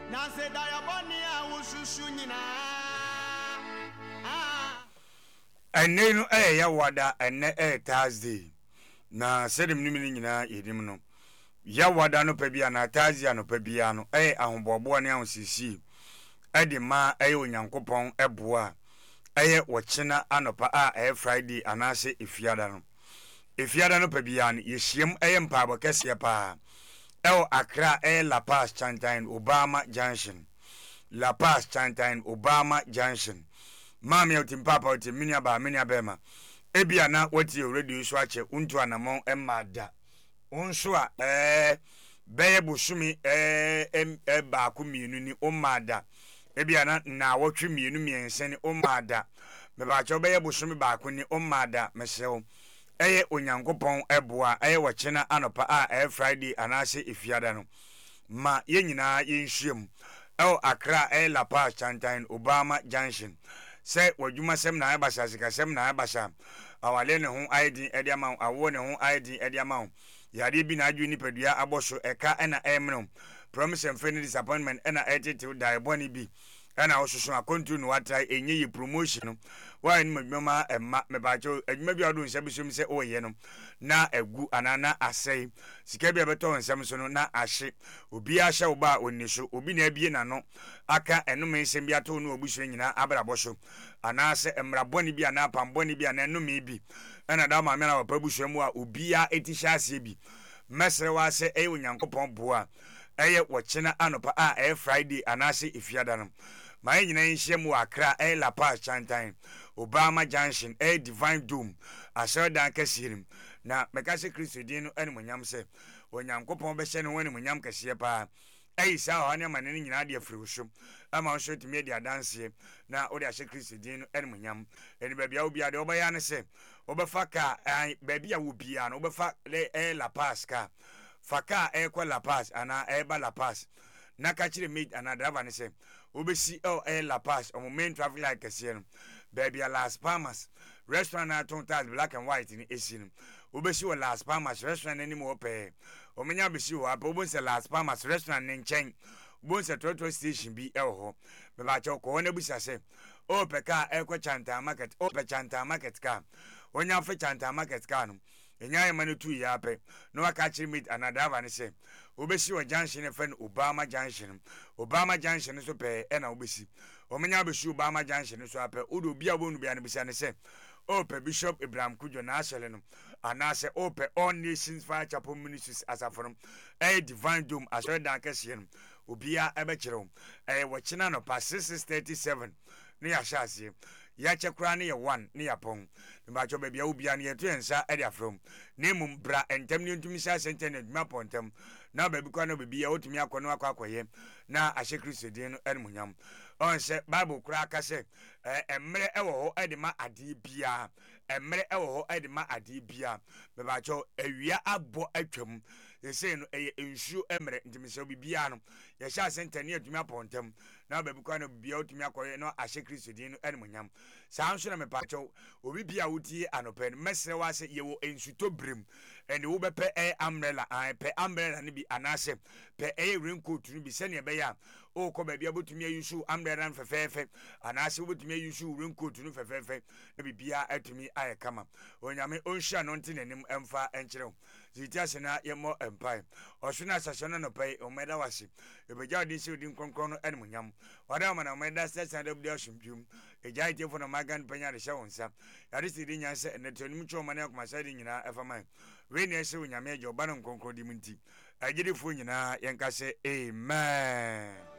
na se da ya boni a wususu nyina enne no ya wada enne Thursday na sedem ni mini nyina yedim no ya wada no pa bia na Thursday no pa bia no ahobobo ne ahosisi edi ma onyankopon eboa wochena anopa a Friday anase efiada no pa bia no yehiem mpaabo kese pa Accra La Paz Chantine Obama Junction La Paz Chantine Obama Junction mami otimpapa otiminia ba minia bema ebia na wati radio so ache untu anamon emada unso a beye busumi ba ku mienu ni omada ebia na wotwe mienu miense ni omada me ba cho beye busumi ba ku ni omada mesew onyankopon eboa wochena anopa a Friday anase efiada no ma yenyina yenhiem Accra La Paz Chantine Obama Junction say wadwuma sem na abasha sikasem na abasha awale ne ho ID ediama awo ne ho ID ediama yade bi na adwu nipadua aboso eka na emno promise and friendly disappointment na attitude dai boni bi na osusu akontu no watrai enye yi promotion wa ni madwuma emma mebacho adwuma bi ado nsem som se oye no na agu anana asai sika bi abeto nsem so no na ahye obi ahye wo ba oniso obi na abie na no aka enum nsem bi ato no obusu nyina abrabo so anase emraboni bi ana pamboni bi ana enum bi na da ma me na wapabusu mu a obi a etisha ase bi mesre wa se onyankopon boa wochena anopa a Friday anase efiada no ma nyina nhiem wa Accra La Paz Chantine Obama Junction Divine Dome asodan kasirim na mekase Kristo din no animonyam se onyankopon be hye no animonyam kase pa sa ho ne manene nyina de afiriwso ama so tumi de adanse na o de ahye Kristo din no animonyam eni ba bia obi ade obaya ne se obefa ka ba bia wo bia no obefa La Paz ka faka kwa La Paz ana ba La Paz na ka kire me ana driver ne se obesi La Paz o main traffic light kase no baby Las Palmas restaurant na tontas black and white ni esi no obesi wo Las Palmas restaurant ni mo pe o menya besi wo apa obonse Las Palmas restaurant ni nchen bonse trotro station bi ho be ba cho ko na busa se o pe ka kwa Chanta market o pe Chanta market ka onya fe Chanta market ka no enya yema tu ya pe no aka kire meet another one say obesi wo junction fe no Obama Junction so pe na obesi omenya besi Obama Junction so ape odo bia bonu bia ne bisa ne se ope Bishop Ibrahim Kujo na asele no anase ope All Nations Fire Chapel Ministries asafono Divine Dome asore dan kese no obia ebe kire wo china no pa 637 ne ya shase ya chekura ne ye 1 ne ya pon mba cho bia obia ne yeto ensa e dia from nemum bra entem ne ntumi sha internet ma pontem na ba bi kwa no bia otumi akono akwakoye na ahye Kristo din no enmunyam on se Bible kura aka se emre ewo ho edema ade bia emre ewo ho edema ade bia be ba cho awia abo atwam yese no ensu emre ntimi se bia no ye sha internet ne atumi apontem na ba bi kwa no bia otumi akoye no ahye Kristo din no enmunyam sa nso na me pa cho obi bia wuti anopen mesre wa se ye wo ensu to brem ene wo bepe umbrella pe umbrella ne bi anase pe raincoat ne bi se ne be ya o ko ba bia botumi ayusu umbrella fefefe anase botumi ayusu raincoat ne fefefe ne bia atumi ayekama onyame onhia no ntenanim emfa enkyere zitiase na yemo empai osuna sasana no pai omeda wase ebeja odin se odin kronkron no enmunyam wada mana omeda sesa da bia oshimpum ejai tefo no magan panya de hyewonsa yade sidi nyanse enetonim choma na akoma sadi nyina efaman we ne ese onyame agye oba no kronkron di munti agirifo nyina yenkase amen.